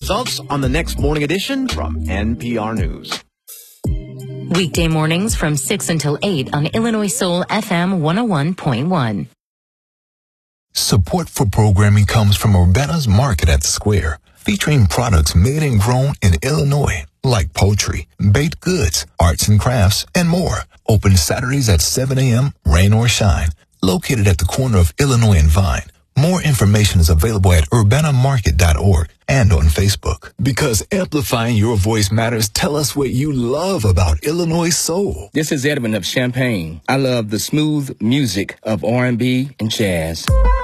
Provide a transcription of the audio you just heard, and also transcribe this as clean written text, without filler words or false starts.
results on the next morning edition from NPR News. Weekday mornings from 6 until 8 on Illinois Soul FM 101.1. Support for programming comes from Urbana's Market at the Square, featuring products made and grown in Illinois, like poultry, baked goods, arts and crafts, and more. Open Saturdays at 7 a.m., rain or shine. Located at the corner of Illinois and Vine. More information is available at urbanamarket.org and on Facebook. Because amplifying your voice matters, tell us what you love about Illinois Soul. This is Edwin of Champaign. I love the smooth music of R&B and jazz.